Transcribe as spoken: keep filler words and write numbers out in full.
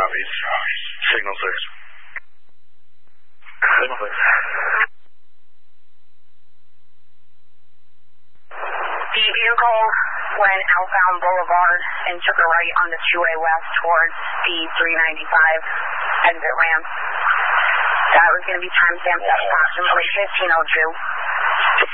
Copies. Signal six. Signal six. The vehicle went outbound Boulevard and took a right on the two-way west towards the three ninety-five exit ramp. That was going to be timestamped at approximately fifteen oh two.